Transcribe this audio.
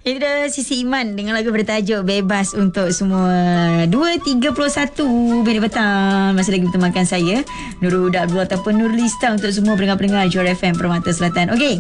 Itu dah Sisi Iman dengan lagu bertajuk Bebas untuk semua. 2.31 bila petang. Masih lagi bertemakan saya Nurul Huda Abdul ataupun Nurul Lista untuk semua pendengar-pendengar Johor FM Permata Selatan. Okey,